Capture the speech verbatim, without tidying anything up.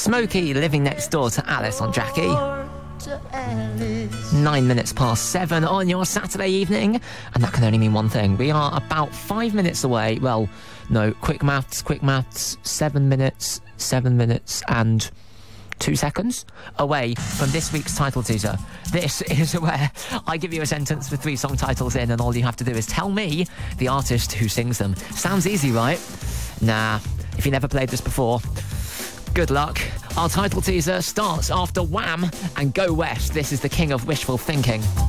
Smokey living next door to Alice on Jackie. Nine minutes past seven on your Saturday evening, and that can only mean one thing. We are about five minutes away. Well, no, quick maths, quick maths. Seven minutes, seven minutes, and two seconds away from this week's title teaser. This is where I give you a sentence with three song titles in, and all you have to do is tell me the artist who sings them. Sounds easy, right? Nah, if you never played this before, good luck. Our title teaser starts after Wham and Go West. This is the king of wishful thinking.